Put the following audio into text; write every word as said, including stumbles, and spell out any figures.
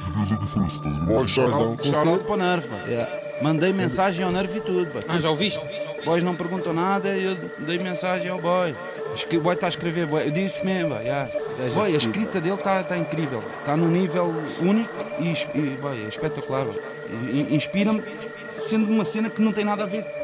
vês a diferença, estás a ver? Boy, shout Mas é um out, concerto. shout out para o Nerve, pá. Yeah. Mandei mensagem ao Nerve e tudo, pá. Ah, já ouviste? Boys não perguntam nada, eu dei mensagem ao boy. Esque- O boy está a escrever, boy. Eu disse mesmo, boy, yeah. Boy, a escrita dele está tá incrível. Está num nível único e, es- e boy, é espetacular. Boy. E- e- Inspira-me, sendo uma cena que não tem nada a ver